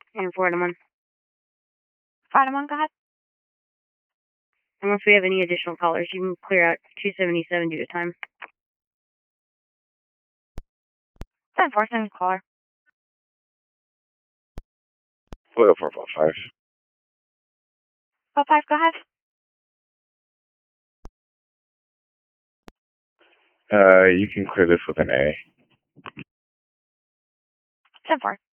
And Florida 1. Florida 1, go ahead. Unless we have any additional callers, you can clear out 277 due to time. 7-4, send caller. Florida 455. 45, go ahead. You can clear this with an A. 7-4.